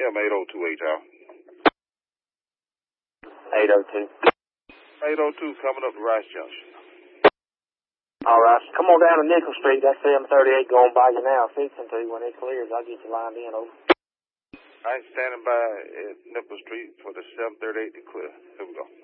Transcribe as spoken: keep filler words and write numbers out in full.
Yeah, I'm eight oh two H R. eight oh two. eight oh two coming up to Rice Junction. All right. Come on down to Nickel Street. That's seven thirty-eight going by you now. Fixing to. When it clears, I'll get you lined in. Over. I ain't standing by at Nipple Street for the seven thirty-eight to clear. Here we go.